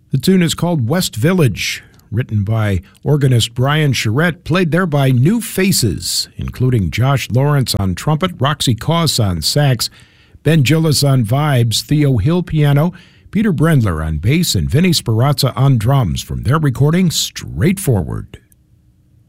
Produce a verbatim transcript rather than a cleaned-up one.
The tune is called West Village, written by organist Brian Charette, played there by New Faces, including Josh Lawrence on trumpet, Roxy Coss on sax, Ben Gillis on vibes, Theo Hill piano, Peter Brendler on bass, and Vinny Sperazza on drums from their recording, Straightforward.